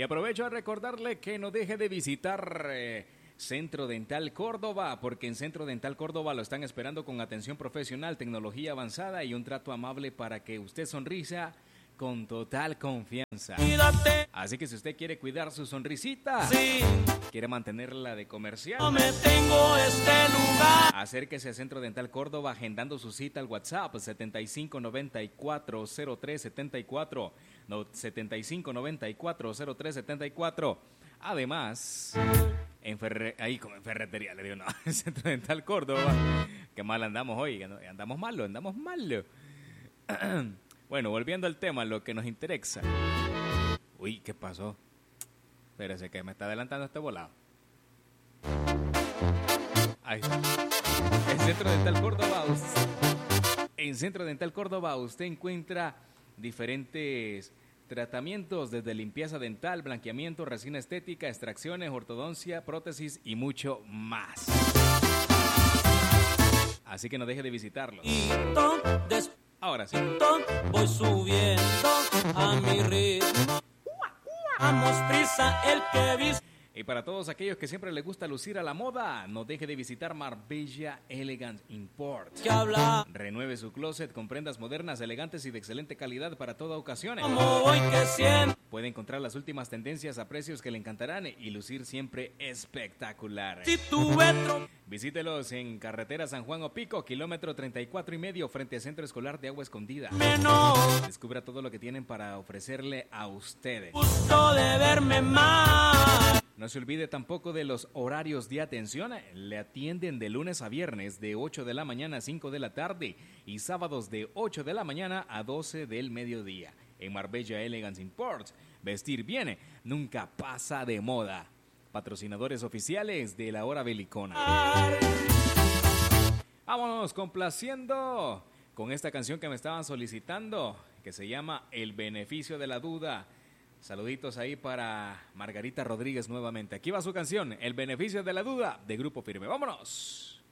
aprovecho a recordarle que no deje de visitar Centro Dental Córdoba, porque en Centro Dental Córdoba lo están esperando con atención profesional, tecnología avanzada y un trato amable para que usted sonrisa con total confianza. Así que si usted quiere cuidar su sonrisita, quiere mantenerla de comercial, no me tengo este lugar. Acérquese a Centro Dental Córdoba agendando su cita al WhatsApp 75940374, 75940374. Además, como en ferretería, le digo, no, en Centro Dental Córdoba, que mal andamos hoy, andamos malo. Bueno, volviendo al tema, lo que nos interesa. Uy, ¿qué pasó? Espérese que me está adelantando este volado. Ahí está. En Centro Dental Córdoba usted encuentra diferentes tratamientos desde limpieza dental, blanqueamiento, resina estética, extracciones, ortodoncia, prótesis y mucho más. Así que no deje de visitarlos. Ahora sí. Voy subiendo a mi ritmo. Vamos prisa el que viste. Y para todos aquellos que siempre les gusta lucir a la moda, no deje de visitar Marbella Elegance Import. Renueve su closet con prendas modernas, elegantes y de excelente calidad para toda ocasión. Puede encontrar las últimas tendencias a precios que le encantarán y lucir siempre espectacular. Visítelos en carretera San Juan Opico, kilómetro 34.5, frente al Centro Escolar de Agua Escondida. Descubra todo lo que tienen para ofrecerle a ustedes. Gusto de verme más. No se olvide tampoco de los horarios de atención. Le atienden de lunes a viernes de 8 de la mañana a 5 de la tarde y sábados de 8 de la mañana a 12 del mediodía. En Marbella Elegance Imports, vestir bien nunca pasa de moda. Patrocinadores oficiales de la Hora Belicona. Vámonos complaciendo con esta canción que me estaban solicitando, que se llama El Beneficio de la Duda. Saluditos ahí para Margarita Rodríguez nuevamente. Aquí va su canción, El Beneficio de la Duda, de Grupo Firme. ¡Vámonos!